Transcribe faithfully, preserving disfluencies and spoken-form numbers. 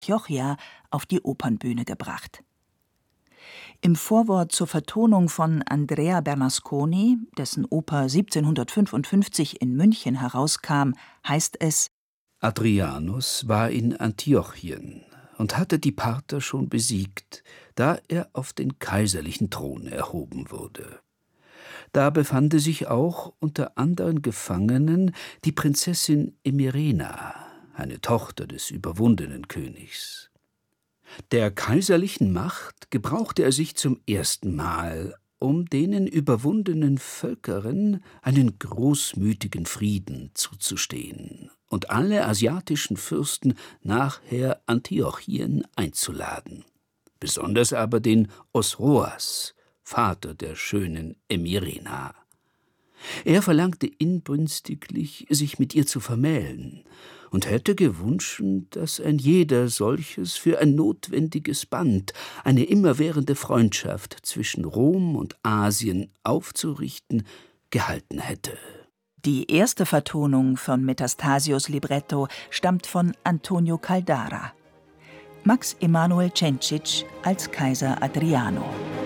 Antiochia auf die Opernbühne gebracht. Im Vorwort zur Vertonung von Andrea Bernasconi, dessen Oper siebzehnhundertfünfundfünfzig in München herauskam, heißt es: Adrianus war in Antiochien und hatte die Parther schon besiegt, da er auf den kaiserlichen Thron erhoben wurde. Da befande sich auch unter anderen Gefangenen die Prinzessin Emirena, eine Tochter des überwundenen Königs. Der kaiserlichen Macht gebrauchte er sich zum ersten Mal, um denen überwundenen Völkeren einen großmütigen Frieden zuzustehen und alle asiatischen Fürsten nachher Antiochien einzuladen. Besonders aber den Osroas, Vater der schönen Emirena. Er verlangte inbrünstiglich, sich mit ihr zu vermählen, und hätte gewünscht, dass ein jeder solches für ein notwendiges Band, eine immerwährende Freundschaft zwischen Rom und Asien aufzurichten, gehalten hätte. Die erste Vertonung von Metastasios Libretto stammt von Antonio Caldara. Max Emanuel Cencic als Kaiser Adriano.